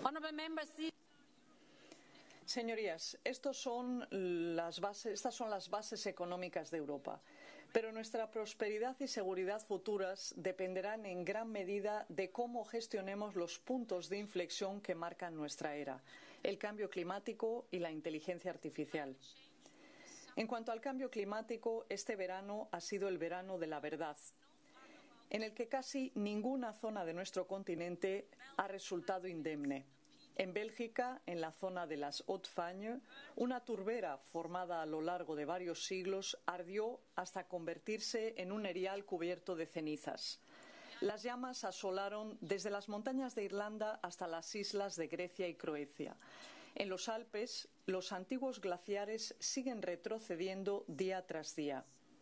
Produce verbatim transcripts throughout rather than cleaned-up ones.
Señorías, estos son las bases, estas son las bases económicas de Europa, pero nuestra prosperidad y seguridad futuras dependerán en gran medida de cómo gestionemos los puntos de inflexión que marcan nuestra era, el cambio climático y la inteligencia artificial. En cuanto al cambio climático, este verano ha sido el verano de la verdad, en el que casi ninguna zona de nuestro continente ha resultado indemne. En Bélgica, en la zona de las Hautes-Fagnes, una turbera formada a lo largo de varios siglos ardió hasta convertirse en un erial cubierto de cenizas. Las llamas asolaron desde las montañas de Irlanda hasta las islas de Grecia y Croacia. En los Alpes, los antiguos glaciares siguen retrocediendo día tras día.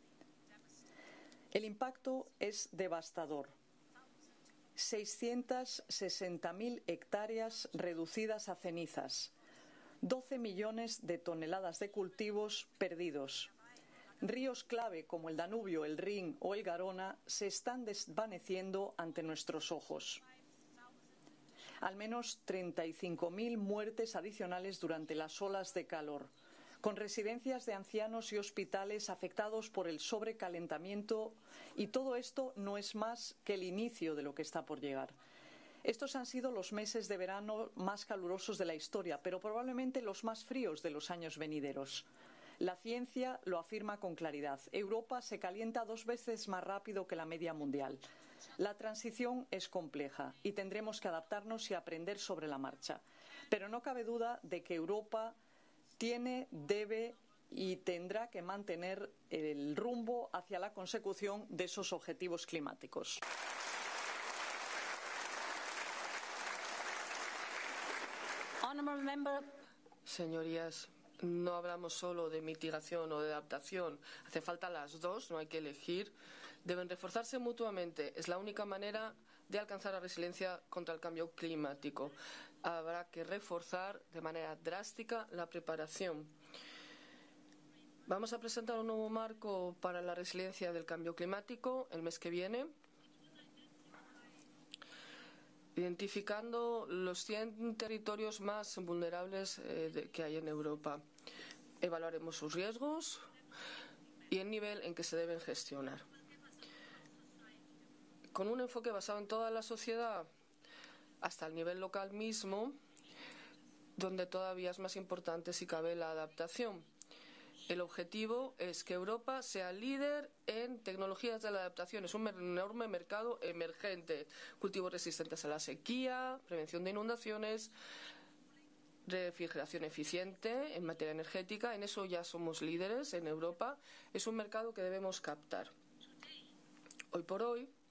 El impacto es devastador. seiscientas sesenta mil hectáreas reducidas a cenizas, doce millones de toneladas de cultivos perdidos. Ríos clave como el Danubio, el Rin o el Garona se están desvaneciendo ante nuestros ojos. Al menos treinta y cinco mil muertes adicionales durante las olas de calor, con residencias de ancianos y hospitales afectados por el sobrecalentamiento, y todo esto no es más que el inicio de lo que está por llegar. Estos han sido los meses de verano más calurosos de la historia, pero probablemente los más fríos de los años venideros. La ciencia lo afirma con claridad. Europa se calienta dos veces más rápido que la media mundial. La transición es compleja y tendremos que adaptarnos y aprender sobre la marcha. Pero no cabe duda de que Europa tiene, debe y tendrá que mantener el rumbo hacia la consecución de esos objetivos climáticos. Señorías, no hablamos solo de mitigación o de adaptación, hace falta las dos, no hay que elegir. Deben reforzarse mutuamente, es la única manera de alcanzar la resiliencia contra el cambio climático. Habrá que reforzar de manera drástica la preparación. Vamos a presentar un nuevo marco para la resiliencia del cambio climático el mes que viene, identificando los cien territorios más vulnerables eh, de, que hay en Europa. Evaluaremos sus riesgos y el nivel en que se deben gestionar. Con un enfoque basado en toda la sociedad, hasta el nivel local mismo, donde todavía es más importante si cabe la adaptación. El objetivo es que Europa sea líder en tecnologías de la adaptación. Es un enorme mercado emergente. Cultivos resistentes a la sequía, prevención de inundaciones, refrigeración eficiente en materia energética. En eso ya somos líderes en Europa. Es un mercado que debemos captar. Hoy por hoy,